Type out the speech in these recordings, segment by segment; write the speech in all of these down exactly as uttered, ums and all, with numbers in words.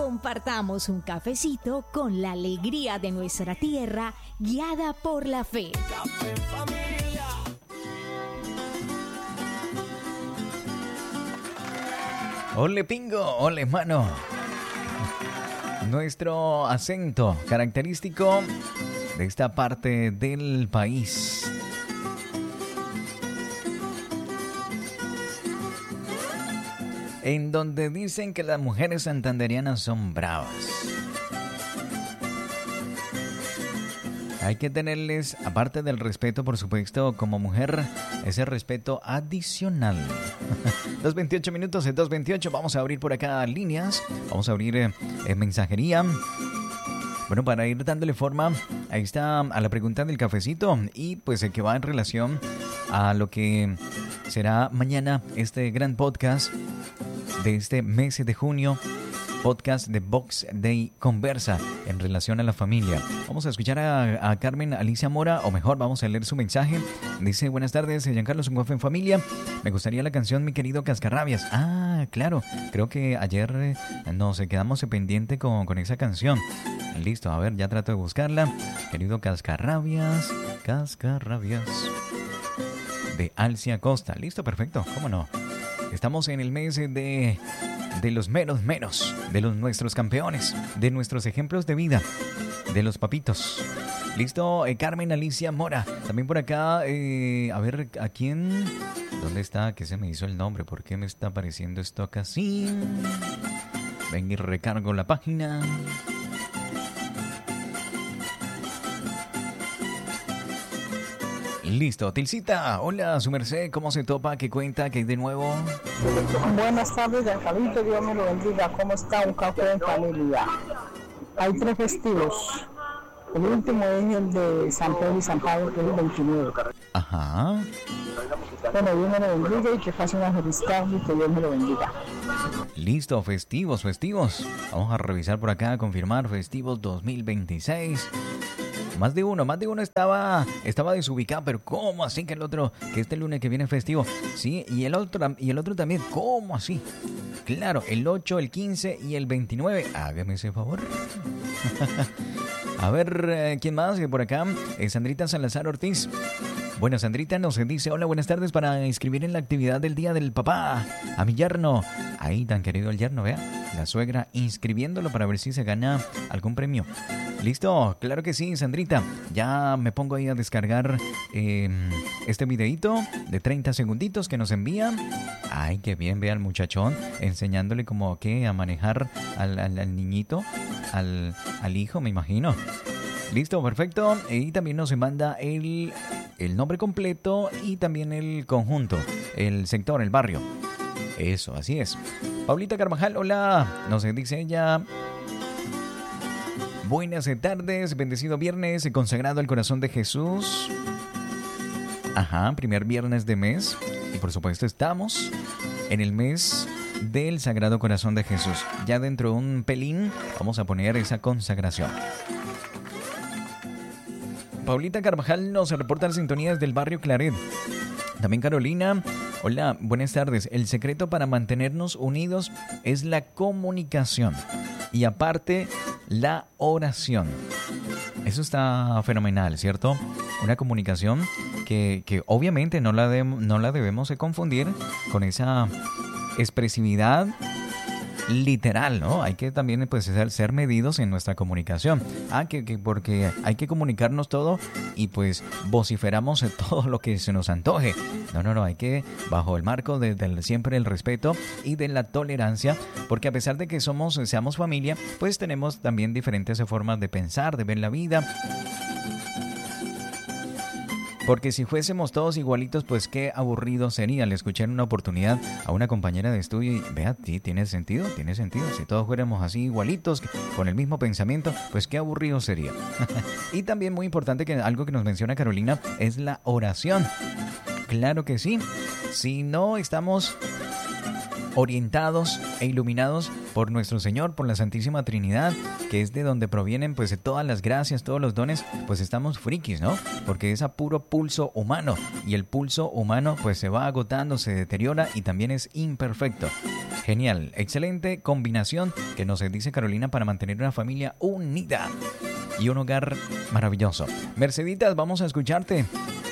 Compartamos un cafecito con la alegría de nuestra tierra, guiada por la fe. Café Familia. Ole pingo, ole mano. Nuestro acento característico de esta parte del país. En donde dicen que las mujeres santanderianas son bravas. Hay que tenerles, aparte del respeto, por supuesto, como mujer, ese respeto adicional. dos veintiocho minutos, en dos veintiocho, vamos a abrir por acá líneas, vamos a abrir eh, eh, mensajería. Bueno, para ir dándole forma, ahí está, a la pregunta del cafecito y pues el que va en relación a lo que será mañana este gran podcast de este mes de junio, podcast de Box Day Conversa en relación a la familia. Vamos a escuchar a, a Carmen Alicia Mora, o mejor, vamos a leer su mensaje. Dice, buenas tardes, Giancarlo, un café en familia. Me gustaría la canción Mi Querido Cascarrabias. Ah, claro, creo que ayer eh, nos quedamos pendiente con, con esa canción. Listo, a ver, ya trato de buscarla. Querido Cascarrabias, Cascarrabias, de Alcia Costa. Listo, perfecto, cómo no. Estamos en el mes de, de los menos menos, de los nuestros campeones, de nuestros ejemplos de vida, de los papitos. Listo, eh, Carmen Alicia Mora. También por acá, eh, a ver, ¿a quién? ¿Dónde está? ¿Qué se me hizo el nombre? ¿Por qué me está apareciendo esto acá así? Ven y recargo la página. Listo, Tilcita, hola, su merced, ¿cómo se topa? ¿Qué cuenta? ¿Qué hay de nuevo? Buenas tardes, Giancarlo, Dios me lo bendiga. ¿Cómo está? Un café en familia. Hay tres festivos. El último es el de San Pedro y San Pablo, que es el veintinueve. Ajá. Bueno, Dios me lo bendiga y que pase una feliz tarde y que Dios me lo bendiga. Listo, festivos, festivos. Vamos a revisar por acá, confirmar festivos dos mil veintiséis. Más de uno, más de uno estaba, estaba desubicado, pero ¿cómo así que el otro, que este lunes que viene es festivo? Sí, y el otro, y el otro también, ¿cómo así? Claro, el ocho, el quince y el veintinueve, hágame ese favor. A ver, ¿quién más? Por acá, eh, Sandrita Salazar Ortiz. Bueno, Sandrita nos dice, hola, buenas tardes, para inscribir en la actividad del Día del Papá a mi yerno. Ahí, tan querido el yerno, vea, la suegra inscribiéndolo para ver si se gana algún premio. ¿Listo? Claro que sí, Sandrita. Ya me pongo ahí a descargar eh, este videito de treinta segunditos que nos envía. Ay, qué bien, vea al muchachón enseñándole como que a manejar al, al, al niñito, al, al hijo, me imagino. Listo, perfecto. Y también nos manda el, el nombre completo y también el conjunto, el sector, el barrio. Eso, así es. Paulita Carvajal, hola. Nos dice ella... Buenas tardes, bendecido viernes, consagrado al corazón de Jesús. Ajá, primer viernes de mes. Y por supuesto estamos en el mes del Sagrado Corazón de Jesús. Ya dentro de un pelín vamos a poner esa consagración. Paulita Carvajal nos reporta las sintonías del barrio Claret. También Carolina, hola, buenas tardes. El secreto para mantenernos unidos es la comunicación. Y aparte, la oración. Eso está fenomenal, ¿cierto? Una comunicación que, que obviamente no la, de, no la debemos de confundir con esa expresividad literal, ¿no? Hay que también pues, ser, ser medidos en nuestra comunicación. Ah, que, que porque hay que comunicarnos todo y pues vociferamos todo lo que se nos antoje. No, no, no, hay que, bajo el marco de, de siempre el respeto y de la tolerancia, porque a pesar de que somos, seamos familia, pues tenemos también diferentes formas de pensar, de ver la vida. Porque si fuésemos todos igualitos, pues qué aburrido sería. Le escuché en una oportunidad a una compañera de estudio y vea, sí, tiene sentido, tiene sentido. Si todos fuéramos así igualitos, con el mismo pensamiento, pues qué aburrido sería. Y también muy importante que algo que nos menciona Carolina es la oración. Claro que sí. Si no estamos orientados e iluminados por nuestro Señor, por la Santísima Trinidad, que es de donde provienen pues todas las gracias, todos los dones, pues estamos frikis, ¿no? Porque es a puro pulso humano, y el pulso humano pues se va agotando, se deteriora y también es imperfecto. Genial, excelente combinación que nos dice Carolina para mantener una familia unida y un hogar maravilloso. Merceditas, vamos a escucharte.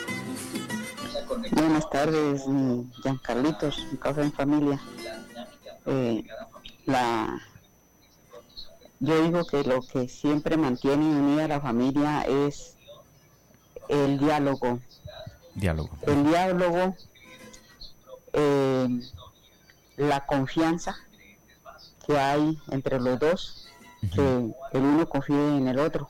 Buenas tardes, Giancarlitos, un café en familia. Eh, la, yo digo que lo que siempre mantiene unida a la familia es el diálogo. Diálogo. El diálogo, eh, la confianza que hay entre los dos, uh-huh. que el uno confíe en el otro.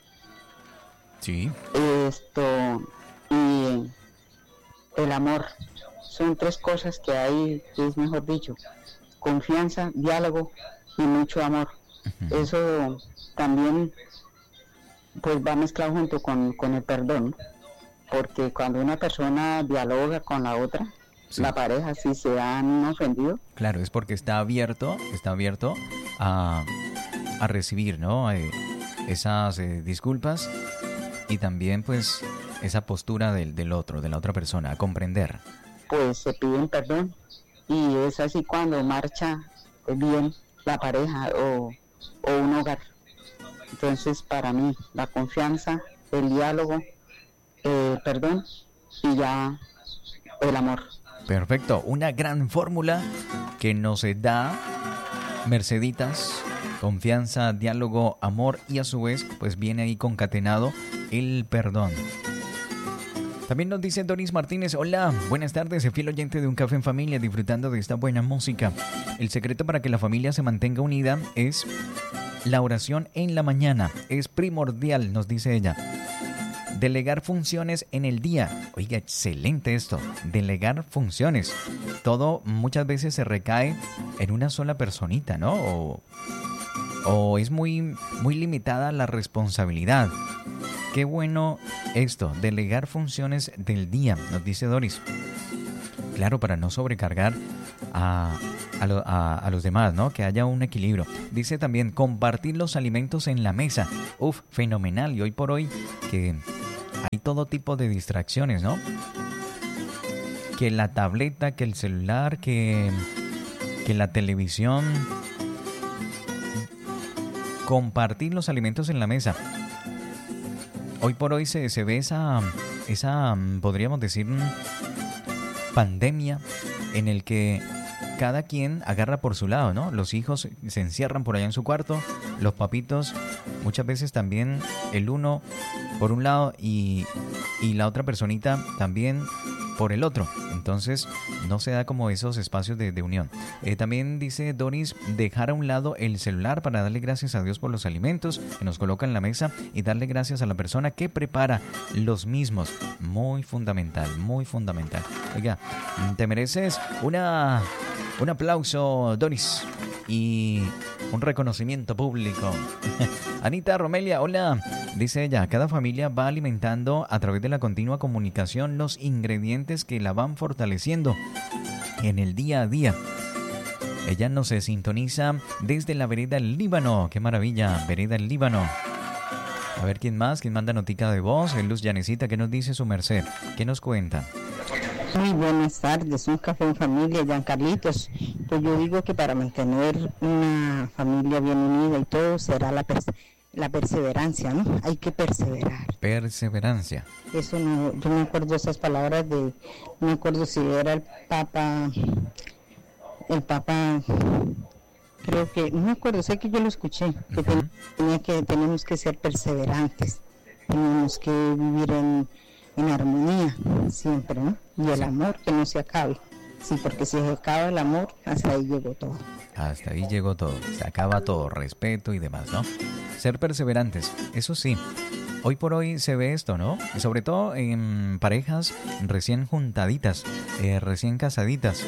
Sí. Esto y el amor, son tres cosas que hay, que es mejor dicho, confianza, diálogo y mucho amor. Uh-huh. Eso también pues va mezclado junto con, con el perdón, porque cuando una persona dialoga con la otra, sí. la pareja, si se han ofendido. Claro, es porque está abierto, está abierto a, a recibir, ¿no? Eh, esas eh, disculpas y también pues esa postura del, del otro, de la otra persona, a comprender. Pues se piden perdón y es así cuando marcha bien la pareja o, o un hogar. Entonces para mí la confianza, el diálogo, eh, perdón y ya el amor. Perfecto, una gran fórmula que nos da Merceditas. Confianza, diálogo, amor y a su vez pues viene ahí concatenado el perdón. También nos dice Doris Martínez, hola, buenas tardes, fiel oyente de Un Café en Familia, disfrutando de esta buena música. El secreto para que la familia se mantenga unida es la oración en la mañana, es primordial, nos dice ella. Delegar funciones en el día. Oiga, excelente esto. Delegar funciones. Todo muchas veces se recae en una sola personita, ¿no? O, o es muy, muy limitada la responsabilidad. Qué bueno esto, delegar funciones del día, nos dice Doris. Claro, para no sobrecargar a, a, lo, a, a los demás, ¿no? Que haya un equilibrio. Dice también compartir los alimentos en la mesa. Uf, fenomenal. Y hoy por hoy que hay todo tipo de distracciones, ¿no? Que la tableta, que el celular, que, que la televisión. Compartir los alimentos en la mesa. Hoy por hoy se, se ve esa, esa, podríamos decir, pandemia en el que cada quien agarra por su lado, ¿no? Los hijos se encierran por allá en su cuarto, los papitos muchas veces también el uno por un lado y, y la otra personita también por el otro. Entonces no se da como esos espacios de, de unión. Eh, también dice Doris, dejar a un lado el celular para darle gracias a Dios por los alimentos que nos coloca en la mesa y darle gracias a la persona que prepara los mismos. Muy fundamental, muy fundamental. Oiga, te mereces una, un aplauso, Doris, y un reconocimiento público. Anita Romelia, hola. Dice ella, cada familia va alimentando a través de la continua comunicación los ingredientes que la van fortaleciendo en el día a día. Ella nos se sintoniza desde la vereda El Líbano. ¡Qué maravilla! Vereda El Líbano. A ver, ¿quién más? ¿Quién manda notica de voz? Luz Llanecita, ¿qué nos dice su merced? ¿Qué nos cuenta? Muy buenas tardes, Un Café en Familia, Giancarlitos. Pues yo digo que para mantener una familia bien unida y todo será la, pers- la perseverancia, ¿no? Hay que perseverar. Perseverancia. Eso no, yo me acuerdo esas palabras de, no me acuerdo si era el Papa, el Papa, creo que, no me acuerdo, sé que yo lo escuché, que uh-huh. tenía que, tenemos que ser perseverantes, tenemos que vivir en, en armonía siempre, ¿no? Y el sí. amor que no se acabe. Sí, porque si se acaba el amor, hasta ahí llegó todo. Hasta ahí llegó todo, se acaba todo, respeto y demás, ¿no? Ser perseverantes, eso sí. Hoy por hoy se ve esto, ¿no? Y sobre todo en parejas recién juntaditas, eh, recién casaditas.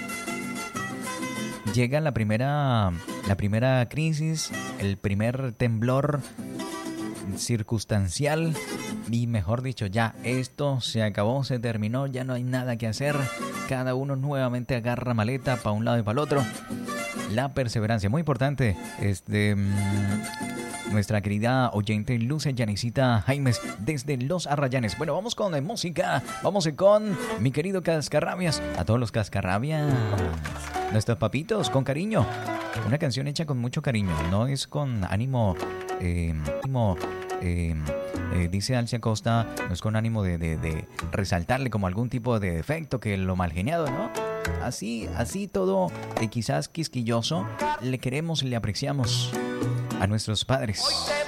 Llega la primera, la primera crisis, el primer temblor circunstancial Y mejor dicho, ya esto se acabó, se terminó, ya no hay nada que hacer. Cada uno nuevamente agarra maleta para un lado y para el otro. La perseverancia, muy importante. Este, mmm, nuestra querida oyente Luce Yanisita Jaimes desde Los Arrayanes. Bueno, vamos con la música. Vamos con mi querido Cascarrabias. A todos los Cascarrabias, nuestros papitos, con cariño. Una canción hecha con mucho cariño. No es con ánimo... Eh, ánimo eh, eh, dice Alcia Costa, no es con ánimo de, de, de resaltarle como algún tipo de defecto, que lo mal geniado, ¿no? Así, así todo, eh, quizás quisquilloso, le queremos y le apreciamos a nuestros padres.